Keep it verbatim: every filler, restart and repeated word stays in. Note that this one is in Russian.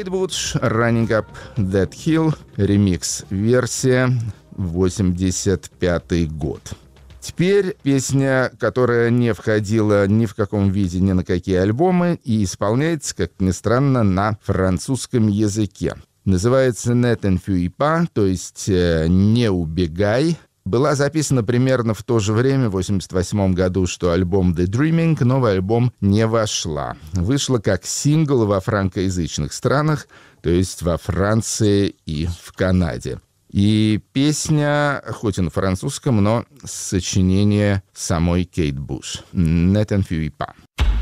Кейт Буш, Running Up That Hill, ремикс-версия, восемьдесят пятый год. Теперь песня, которая не входила ни в каком виде ни на какие альбомы и исполняется, как ни странно, на французском языке. Называется «Ne t'enfuis pas», то есть «Не убегай». Была записана примерно в то же время, в восемьдесят восьмом году, что альбом «The Dreaming», но в альбом не вошла. Вышла как сингл во франкоязычных странах, то есть во Франции и в Канаде. И песня, хоть и на французском, но сочинение самой Кейт Буш. «Ne t'enfuis pas».